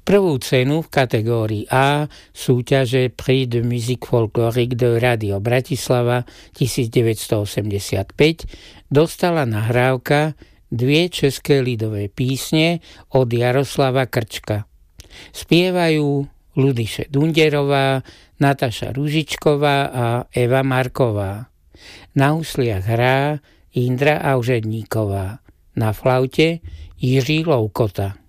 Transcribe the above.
Prvú cenu v kategórii A súťaže Prix de musique folklorique de Radio Bratislava 1985 dostala nahrávka Dvě české lidové písne od Jaroslava Krčka. Spievajú Ludiše Dunderová, Nataša Ružičková a Eva Marková. Na husliach hrá Indra Aužedníková. Na flaute Jiří Loukota.